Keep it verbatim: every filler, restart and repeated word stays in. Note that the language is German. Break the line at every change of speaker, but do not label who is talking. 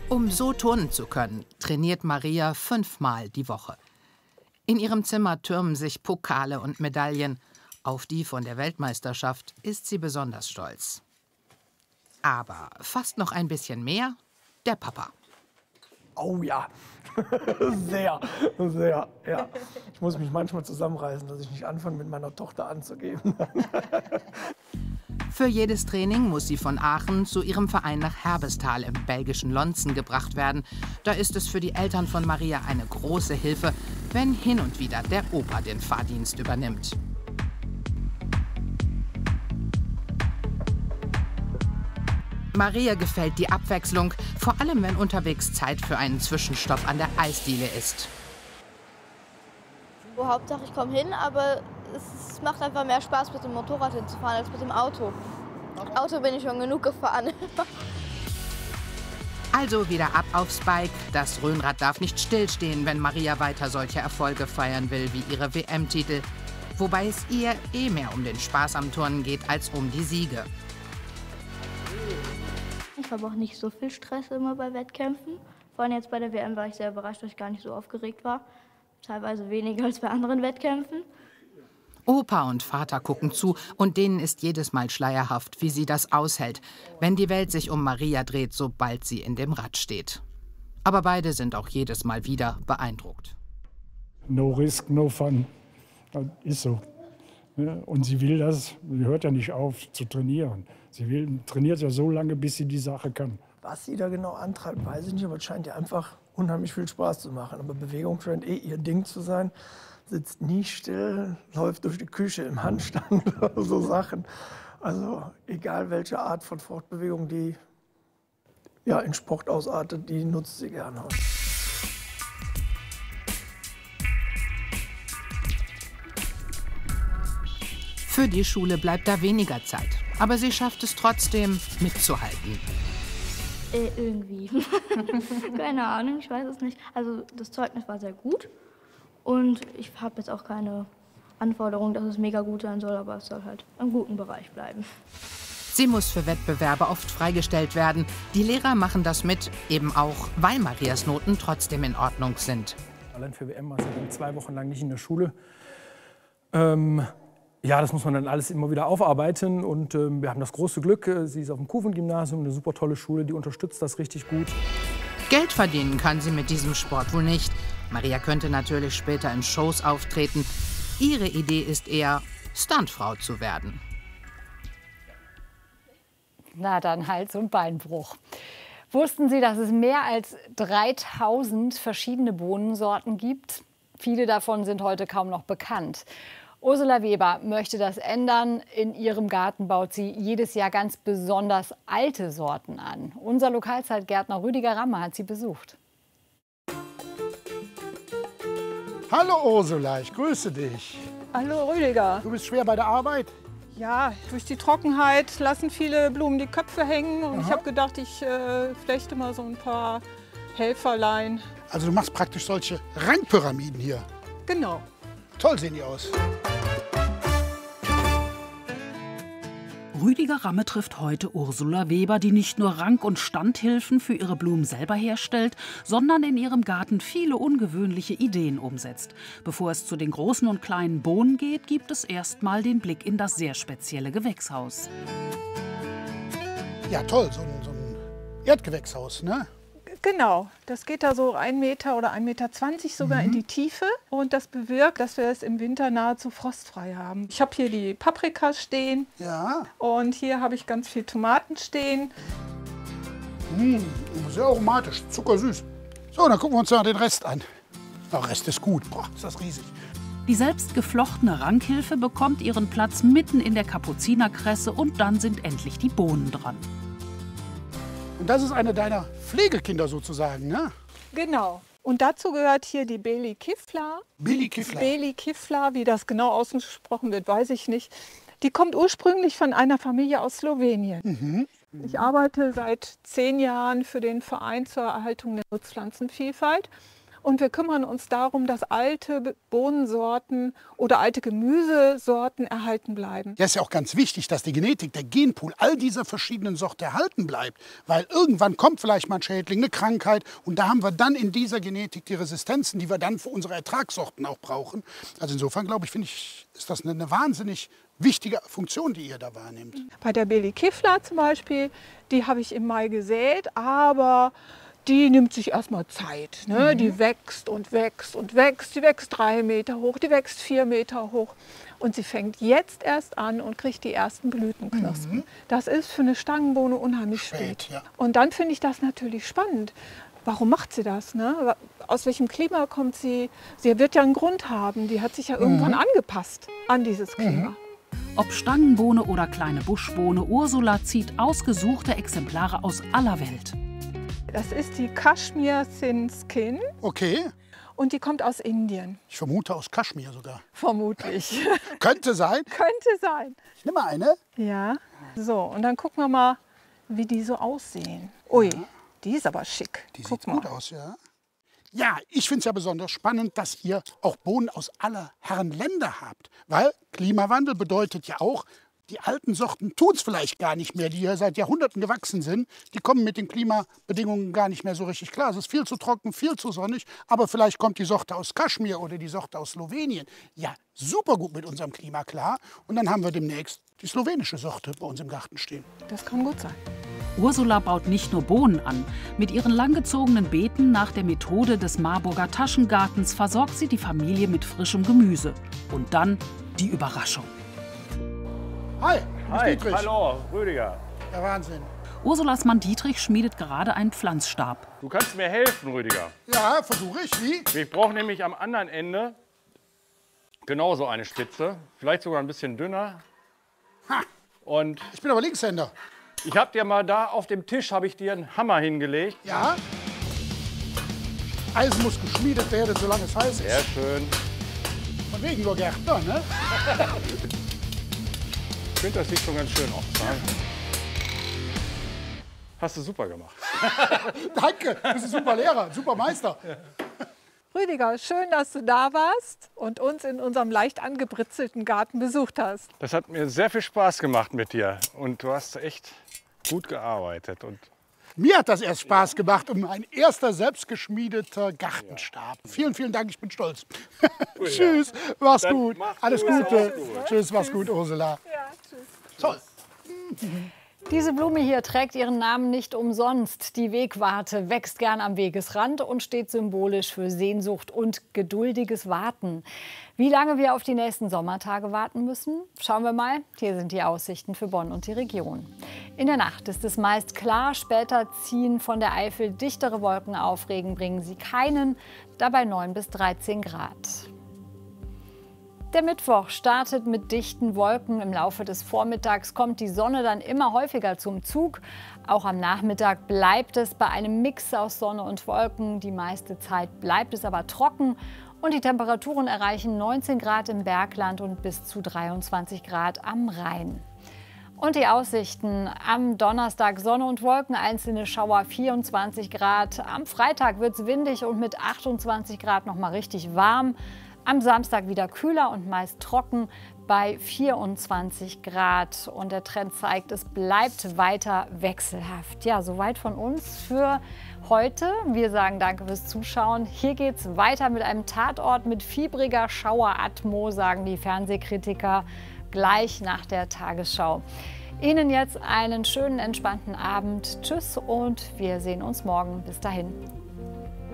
Um so turnen zu können, trainiert Maria fünfmal die Woche. In ihrem Zimmer türmen sich Pokale und Medaillen. Auf die von der Weltmeisterschaft ist sie besonders stolz. Aber fast noch ein bisschen mehr der Papa.
Oh ja, sehr, sehr, ja. Ich muss mich manchmal zusammenreißen, dass ich nicht anfange, mit meiner Tochter anzugeben.
Für jedes Training muss sie von Aachen zu ihrem Verein nach Herbestal im belgischen Lonzen gebracht werden. Da ist es für die Eltern von Maria eine große Hilfe, wenn hin und wieder der Opa den Fahrdienst übernimmt. Maria gefällt die Abwechslung, vor allem wenn unterwegs Zeit für einen Zwischenstopp an der Eisdiele ist.
Oh, Hauptsache ich komme hin, aber es macht einfach mehr Spaß, mit dem Motorrad hinzufahren als mit dem Auto. Auto bin ich schon genug gefahren.
Also wieder ab aufs Bike. Das Rhönrad darf nicht stillstehen, wenn Maria weiter solche Erfolge feiern will wie ihre W M-Titel. Wobei es ihr eh mehr um den Spaß am Turnen geht als um die Siege.
Ich habe auch nicht so viel Stress immer bei Wettkämpfen. Vor allem jetzt bei der W M war ich sehr überrascht, dass ich gar nicht so aufgeregt war. Teilweise weniger als bei anderen Wettkämpfen.
Opa und Vater gucken zu und denen ist jedes Mal schleierhaft, wie sie das aushält, wenn die Welt sich um Maria dreht, sobald sie in dem Rad steht. Aber beide sind auch jedes Mal wieder beeindruckt.
No risk, no fun. Das ist so. Und sie will das, sie hört ja nicht auf zu trainieren. Sie will, trainiert ja so lange, bis sie die Sache kann.
Was sie da genau antreibt, weiß ich nicht, aber es scheint ihr einfach unheimlich viel Spaß zu machen. Aber Bewegung scheint eh ihr Ding zu sein. Sitzt nie still, läuft durch die Küche im Handstand oder so Sachen. Also egal welche Art von Fortbewegung die ja, in Sport ausartet, die nutzt sie gerne.
Für die Schule bleibt da weniger Zeit. Aber sie schafft es trotzdem, mitzuhalten.
Äh, irgendwie. Keine Ahnung, ich weiß es nicht. Also das Zeugnis war sehr gut. Und ich habe jetzt auch keine Anforderung, dass es mega gut sein soll, aber es soll halt im guten Bereich bleiben.
Sie muss für Wettbewerbe oft freigestellt werden. Die Lehrer machen das mit, eben auch, weil Marias Noten trotzdem in Ordnung sind.
Allein für W M war sie dann zwei Wochen lang nicht in der Schule. Ähm, ja, das muss man dann alles immer wieder aufarbeiten. Und ähm, wir haben das große Glück, äh, sie ist auf dem Kufen-Gymnasium, eine super tolle Schule, die unterstützt das richtig gut.
Geld verdienen kann sie mit diesem Sport wohl nicht. Maria könnte natürlich später in Shows auftreten. Ihre Idee ist eher, Stuntfrau zu werden.
Na, dann halt so ein Beinbruch. Wussten Sie, dass es mehr als dreitausend verschiedene Bohnensorten gibt? Viele davon sind heute kaum noch bekannt. Ursula Weber möchte das ändern. In ihrem Garten baut sie jedes Jahr ganz besonders alte Sorten an. Unser Lokalzeitgärtner Rüdiger Ramme hat sie besucht.
Hallo Ursula, ich grüße dich.
Hallo Rüdiger.
Du bist schwer bei der Arbeit?
Ja, durch die Trockenheit lassen viele Blumen die Köpfe hängen. Und Aha. ich habe gedacht, ich äh, flechte mal so ein paar Helferlein.
Also du machst praktisch solche Rangpyramiden hier?
Genau.
Toll sehen die aus.
Rüdiger Ramme trifft heute Ursula Weber, die nicht nur Rank- und Standhilfen für ihre Blumen selber herstellt, sondern in ihrem Garten viele ungewöhnliche Ideen umsetzt. Bevor es zu den großen und kleinen Bohnen geht, gibt es erstmal den Blick in das sehr spezielle Gewächshaus.
Ja, toll, so ein, so ein Erdgewächshaus, ne?
Genau, das geht da so ein Meter oder ein Meter zwanzig sogar mhm. in die Tiefe. Und das bewirkt, dass wir es im Winter nahezu frostfrei haben. Ich habe hier die Paprikas stehen.
Ja.
Und hier habe ich ganz viel Tomaten stehen.
Mmh, sehr aromatisch, zuckersüß. So, dann gucken wir uns mal den Rest an. Der Rest ist gut. Boah, ist das riesig.
Die selbst geflochtene Rankhilfe bekommt ihren Platz mitten in der Kapuzinerkresse und dann sind endlich die Bohnen dran.
Und das ist eine deiner Pflegekinder sozusagen, ne?
Genau. Und dazu gehört hier die Beli Kifla.
Beli Kifla.
Beli Kifla, wie das genau ausgesprochen wird, weiß ich nicht. Die kommt ursprünglich von einer Familie aus Slowenien. Mhm. Ich arbeite seit zehn Jahren für den Verein zur Erhaltung der Nutzpflanzenvielfalt. Und wir kümmern uns darum, dass alte Bohnensorten oder alte Gemüsesorten erhalten bleiben.
Ja, ist ja auch ganz wichtig, dass die Genetik, der Genpool all dieser verschiedenen Sorten erhalten bleibt. Weil irgendwann kommt vielleicht mal ein Schädling, eine Krankheit. Und da haben wir dann in dieser Genetik die Resistenzen, die wir dann für unsere Ertragssorten auch brauchen. Also insofern, glaube ich, finde ich, ist das eine, eine wahnsinnig wichtige Funktion, die ihr da wahrnehmt.
Bei der Beli Kifla zum Beispiel, die habe ich im Mai gesät, aber die nimmt sich erstmal Zeit. Ne? Mhm. Die wächst und wächst und wächst. Die wächst drei Meter hoch, die wächst vier Meter hoch. Und sie fängt jetzt erst an und kriegt die ersten Blütenknospen. Mhm. Das ist für eine Stangenbohne unheimlich spät. spät. Ja. Und dann finde ich das natürlich spannend. Warum macht sie das? Ne? Aus welchem Klima kommt sie? Sie wird ja einen Grund haben. Die hat sich ja irgendwann mhm. angepasst an dieses Klima.
Mhm.
Ob Stangenbohne oder kleine Buschbohne, Ursula zieht ausgesuchte Exemplare aus aller Welt.
Das ist die Kashmir Thin Skin.
Okay.
Und die kommt aus Indien.
Ich vermute aus Kaschmir sogar.
Vermutlich.
Könnte sein.
Könnte sein.
Ich nehme mal eine.
Ja. So, und dann gucken wir mal, wie die so aussehen. Ui, ja. Die ist aber schick.
Die
Guck
sieht
mal.
gut aus, ja. Ja, ich finde es ja besonders spannend, dass ihr auch Bohnen aus aller Herren Länder habt. Weil Klimawandel bedeutet ja auch, die alten Sorten tun es vielleicht gar nicht mehr, die hier seit Jahrhunderten gewachsen sind. Die kommen mit den Klimabedingungen gar nicht mehr so richtig klar. Es ist viel zu trocken, viel zu sonnig. Aber vielleicht kommt die Sorte aus Kaschmir oder die Sorte aus Slowenien ja super gut mit unserem Klima klar. Und dann haben wir demnächst die slowenische Sorte bei uns im Garten stehen.
Das kann gut sein.
Ursula baut nicht nur Bohnen an. Mit ihren langgezogenen Beeten nach der Methode des Marburger Taschengartens versorgt sie die Familie mit frischem Gemüse. Und dann die Überraschung.
Hi,
Hi,
Dietrich.
hallo, Rüdiger.
Ja, Wahnsinn.
Ursulas Mann Dietrich schmiedet gerade einen Pflanzstab.
Du kannst mir helfen, Rüdiger.
Ja, versuche ich. Wie?
Ich brauche nämlich am anderen Ende genauso eine Spitze. Vielleicht sogar ein bisschen dünner.
Ha.
Und
Ich bin aber Linkshänder.
ich habe dir mal da auf dem Tisch habe ich dir einen Hammer hingelegt.
Ja. Eisen muss geschmiedet werden, solange es heiß ist.
Sehr schön.
Von wegen nur Gärtner, ne?
Ich finde, das sieht schon ganz schön aus. Hast du super gemacht.
Danke, du bist ein super Lehrer, ein super Meister.
Rüdiger, schön, dass du da warst und uns in unserem leicht angebritzelten Garten besucht hast.
Das hat mir sehr viel Spaß gemacht mit dir. Und du hast echt gut gearbeitet. Und
Mir hat das erst Spaß gemacht, um ein erster selbstgeschmiedeter Gartenstab. Vielen, vielen Dank, ich bin stolz. Tschüss, mach's
Dann
gut.
mach's
Alles
gut.
Gute.
Mach's gut.
Tschüss, mach's gut, Ursula.
Ja, tschüss.
Toll.
Diese Blume hier trägt ihren Namen nicht umsonst. Die Wegwarte wächst gern am Wegesrand und steht symbolisch für Sehnsucht und geduldiges Warten. Wie lange wir auf die nächsten Sommertage warten müssen? Schauen wir mal. Hier sind die Aussichten für Bonn und die Region. In der Nacht ist es meist klar, später ziehen von der Eifel dichtere Wolken auf. Regen bringen sie keinen, dabei neun bis dreizehn Grad. Der Mittwoch startet mit dichten Wolken. Im Laufe des Vormittags kommt die Sonne dann immer häufiger zum Zug. Auch am Nachmittag bleibt es bei einem Mix aus Sonne und Wolken. Die meiste Zeit bleibt es aber trocken. Und die Temperaturen erreichen neunzehn Grad im Bergland und bis zu dreiundzwanzig Grad am Rhein. Und die Aussichten: am Donnerstag Sonne und Wolken, einzelne Schauer vierundzwanzig Grad. Am Freitag wird es windig und mit achtundzwanzig Grad noch mal richtig warm. Am Samstag wieder kühler und meist trocken bei vierundzwanzig Grad. Und der Trend zeigt, es bleibt weiter wechselhaft. Ja, soweit von uns für heute. Wir sagen danke fürs Zuschauen. Hier geht es weiter mit einem Tatort mit fiebriger Schaueratmo, sagen die Fernsehkritiker, gleich nach der Tagesschau. Ihnen jetzt einen schönen, entspannten Abend. Tschüss und wir sehen uns morgen. Bis dahin.